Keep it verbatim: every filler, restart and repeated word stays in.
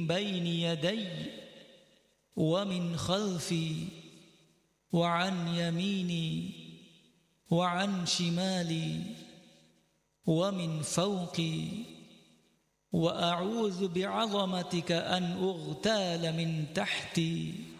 بين يدي ومن خلفي وعن يميني وعن شمالي ومن فوقي، وأعوذ بعظمتك أن أغتال من تحتي